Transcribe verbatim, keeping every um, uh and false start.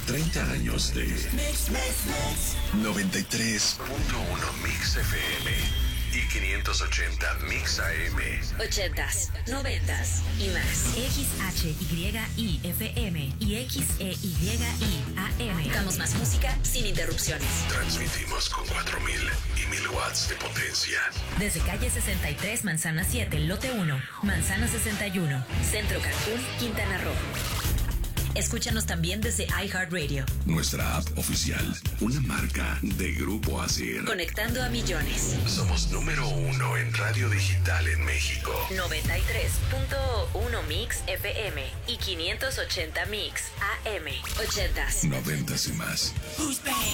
treinta años de Mix, mix, mix. noventa y tres punto uno Mix F M y quinientos ochenta Mix A M. Ochentas, noventas y más. X H Y I F M y X E Y I A M. Damos más música sin interrupciones. Transmitimos con cuatro mil y mil watts de potencia. Desde calle sesenta y tres, Manzana siete, lote uno, Manzana sesenta y uno. Centro Cancún, Quintana Roo. Escúchanos también desde iHeartRadio. Nuestra app oficial, una marca de Grupo Asir. Conectando a millones. Somos número uno en radio digital en México. noventa y tres punto uno Mix F M y quinientos ochenta Mix A M. Ochentas. Noventas y más. Who's back?